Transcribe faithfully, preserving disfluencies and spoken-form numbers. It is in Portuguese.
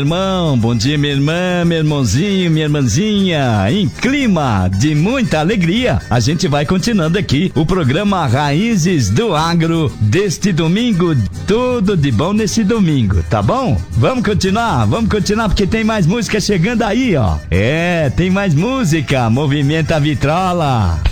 Irmão, bom dia minha irmã, meu irmãozinho, minha irmãzinha. Em clima de muita alegria, a gente vai continuando aqui o programa Raízes do Agro deste domingo. Tudo de bom nesse domingo, tá bom? Vamos continuar, vamos continuar porque tem mais música chegando aí, ó. É, tem mais música. Movimenta a vitrola.